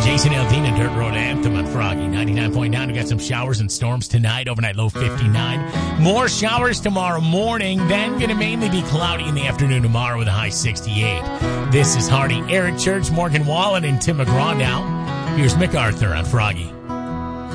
Jason Aldean, Dirt Road Anthem on Froggy 99.9. We got some showers and storms tonight. Overnight low 59. More showers tomorrow morning. Then going to mainly be cloudy in the afternoon tomorrow with a high 68. This is Hardy, Eric Church, Morgan Wallen, and Tim McGraw now. Here's MacArthur on Froggy.